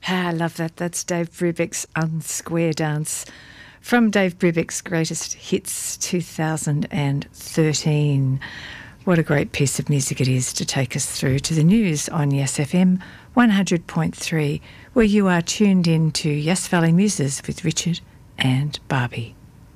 I love that. That's Dave Brubeck's Unsquare Dance from Dave Brubeck's Greatest Hits 2013. What a great piece of music it is to take us through to the news on Yes FM 100.3, where you are tuned in to Yes Valley Muses with Richard and Barbie.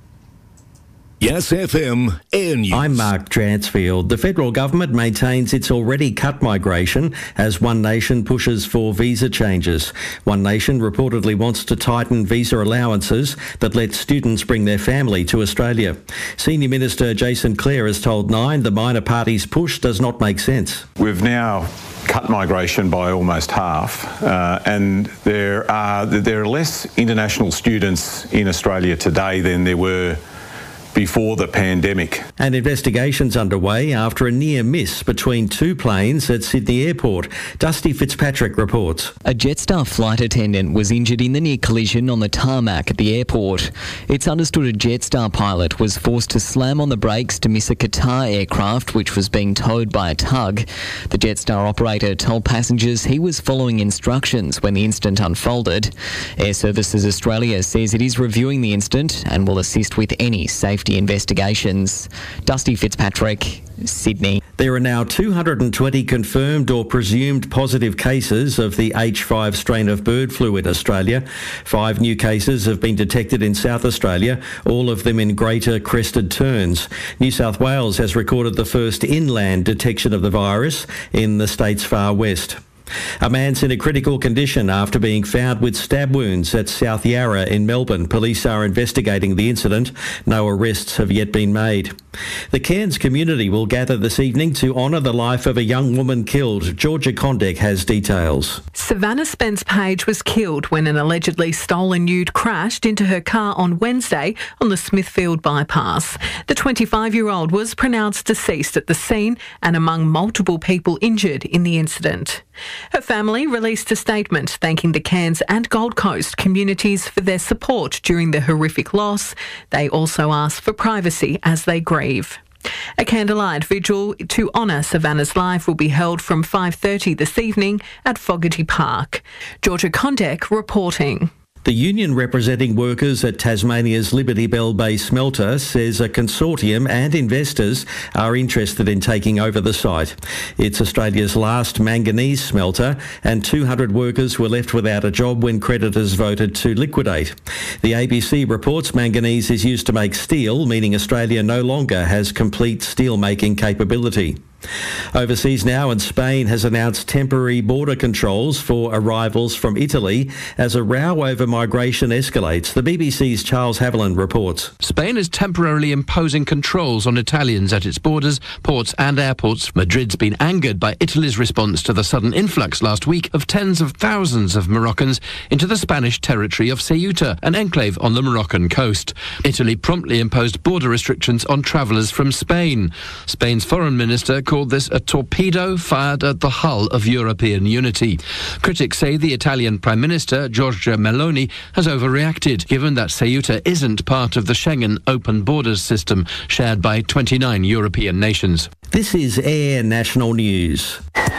Yes FM Air News. I'm Mark Dransfield. The federal government maintains it's already cut migration as One Nation pushes for visa changes. One Nation reportedly wants to tighten visa allowances that let students bring their family to Australia. Senior Minister Jason Clare has told Nine the minor party's push does not make sense. We've now cut migration by almost half, and there are less international students in Australia today than there were before the pandemic. And investigations underway after a near miss between two planes at Sydney Airport. Dusty Fitzpatrick reports. A Jetstar flight attendant was injured in the near collision on the tarmac at the airport. It's understood a Jetstar pilot was forced to slam on the brakes to miss a Qatar aircraft which was being towed by a tug. The Jetstar operator told passengers he was following instructions when the incident unfolded. Air Services Australia says it is reviewing the incident and will assist with any safety investigations. Dusty Fitzpatrick, Sydney. There are now 220 confirmed or presumed positive cases of the H5 strain of bird flu in Australia. 5 new cases have been detected in South Australia, all of them in Greater Crested Terns. New South Wales has recorded the first inland detection of the virus in the state's far west. A man's in a critical condition after being found with stab wounds at South Yarra in Melbourne. Police are investigating the incident. No arrests have yet been made. The Cairns community will gather this evening to honour the life of a young woman killed. Georgia Condek has details. Savannah Spence Page was killed when an allegedly stolen ute crashed into her car on Wednesday on the Smithfield bypass. The 25-year-old was pronounced deceased at the scene and among multiple people injured in the incident. Her family released a statement thanking the Cairns and Gold Coast communities for their support during the horrific loss. They also asked for privacy as they grieve. A candlelight vigil to honour Savannah's life will be held from 5:30 this evening at Fogarty Park. Georgia Condek reporting. The union representing workers at Tasmania's Liberty Bell Bay smelter says a consortium and investors are interested in taking over the site. It's Australia's last manganese smelter, and 200 workers were left without a job when creditors voted to liquidate. The ABC reports manganese is used to make steel, meaning Australia no longer has complete steel-making capability. Overseas now, and Spain has announced temporary border controls for arrivals from Italy as a row over migration escalates. The BBC's Charles Haviland reports. Spain is temporarily imposing controls on Italians at its borders, ports and airports. Madrid's been angered by Italy's response to the sudden influx last week of tens of thousands of Moroccans into the Spanish territory of Ceuta, an enclave on the Moroccan coast. Italy promptly imposed border restrictions on travellers from Spain. Spain's foreign minister called this a torpedo fired at the hull of European unity. Critics say the Italian Prime Minister, Giorgia Meloni, has overreacted, given that Ceuta isn't part of the Schengen open borders system shared by 29 European nations. This is Air National News.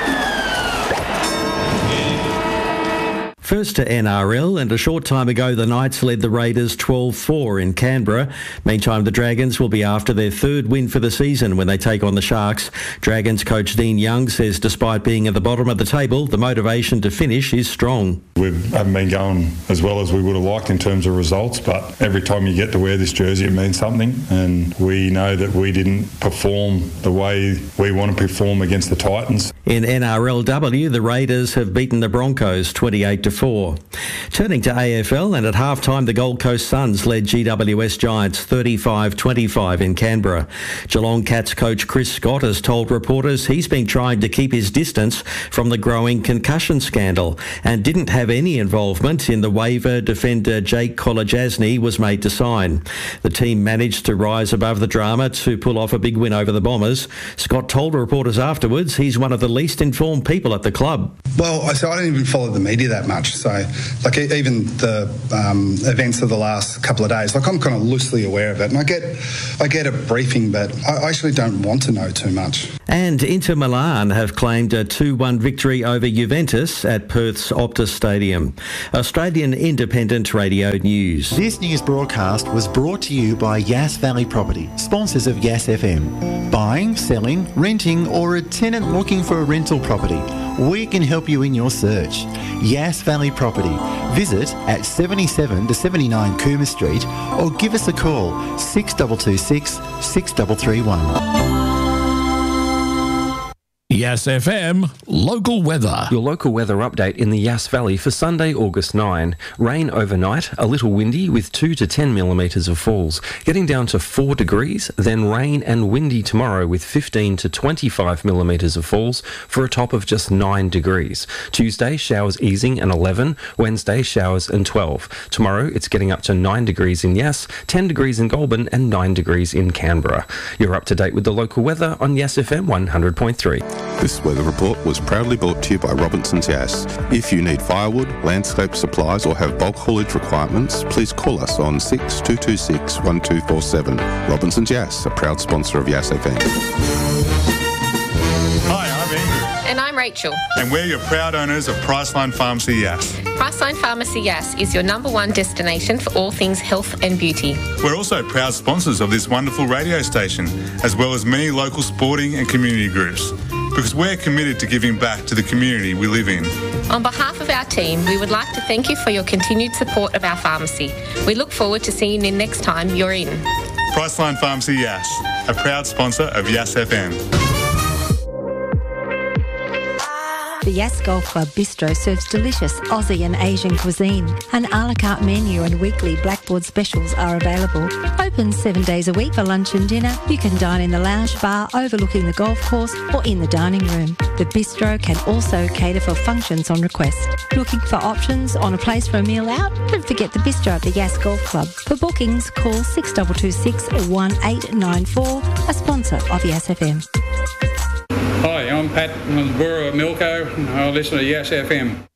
First to NRL, and a short time ago the Knights led the Raiders 12-4 in Canberra. Meantime, the Dragons will be after their third win for the season when they take on the Sharks. Dragons coach Dean Young says despite being at the bottom of the table, the motivation to finish is strong. We haven't been going as well as we would have liked in terms of results, but every time you get to wear this jersey it means something, and we know that we didn't perform the way we want to perform against the Titans. In NRLW, the Raiders have beaten the Broncos 28-4. Turning to AFL, and at halftime the Gold Coast Suns led GWS Giants 35-25 in Canberra. Geelong Cats coach Chris Scott has told reporters he's been trying to keep his distance from the growing concussion scandal and didn't have any involvement in the waiver defender Jake Kolajasny was made to sign. The team managed to rise above the drama to pull off a big win over the Bombers. Scott told reporters afterwards he's one of the least informed people at the club. Well, I didn't even follow the media that much, much. So, like, even the events of the last couple of days, like, I'm kind of loosely aware of it, and I get a briefing, but I actually don't want to know too much. And Inter Milan have claimed a 2-1 victory over Juventus at Perth's Optus Stadium. Australian Independent Radio News. This news broadcast was brought to you by Yass Valley Property, sponsors of Yass FM. Buying, selling, renting, or a tenant looking for a rental property, we can help you in your search. Yass Valley Property. Visit at 77 to 79 Cooma Street or give us a call 6226 6331. Yass FM local weather. Your local weather update in the Yass Valley for Sunday, August 9. Rain overnight, a little windy with 2 to 10 millimetres of falls, getting down to 4 degrees, then rain and windy tomorrow with 15 to 25 millimetres of falls for a top of just 9 degrees. Tuesday, showers easing and 11. Wednesday, showers and 12. Tomorrow, it's getting up to 9 degrees in Yass, 10 degrees in Goulburn and 9 degrees in Canberra. You're up to date with the local weather on Yass FM 100.3. This weather report was proudly brought to you by Robinson's Yass. If you need firewood, landscape supplies or have bulk haulage requirements, please call us on 6226 1247. Robinson's Yass, a proud sponsor of Yass FM. Hi, I'm Andrew. And I'm Rachel. And we're your proud owners of Priceline Pharmacy Yass. Priceline Pharmacy Yass is your #1 destination for all things health and beauty. We're also proud sponsors of this wonderful radio station, as well as many local sporting and community groups, because we're committed to giving back to the community we live in. On behalf of our team, we would like to thank you for your continued support of our pharmacy. We look forward to seeing you next time you're in. Priceline Pharmacy Yass, a proud sponsor of Yass FM. The Yass Golf Club Bistro serves delicious Aussie and Asian cuisine. An a la carte menu and weekly blackboard specials are available. Open 7 days a week for lunch and dinner. You can dine in the lounge bar overlooking the golf course or in the dining room. The bistro can also cater for functions on request. Looking for options on a place for a meal out? Don't forget the bistro at the Yass Golf Club. For bookings, call 6226 1894, a sponsor of Yass FM. Hi, I'm Pat from the Borough of Milko and I listen to Yass FM.